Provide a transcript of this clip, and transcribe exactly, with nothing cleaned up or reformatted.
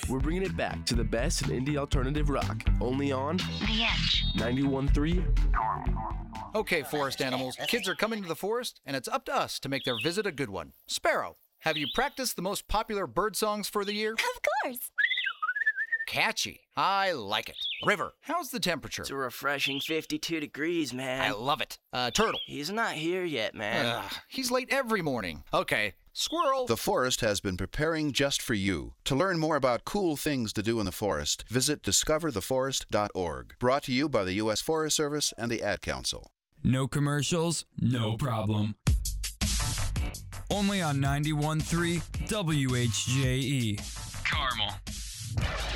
We're bringing it back to the best in indie alternative rock, only on The Edge. ninety-one point three. Okay, forest animals, kids are coming to the forest, and it's up to us to make their visit a good one. Sparrow, have you practiced the most popular bird songs for the year? Of course. Catchy. I like it. River, how's the temperature? It's a refreshing fifty-two degrees, man. I love it. Uh, Turtle. He's not here yet, man. Ugh, he's late every morning. Okay. Squirrel. The forest has been preparing just for you. To learn more about cool things to do in the forest, visit discover the forest dot org. Brought to you by the U S Forest Service and the Ad Council. No commercials? No problem. Only on ninety-one point three W H J E. Carmel.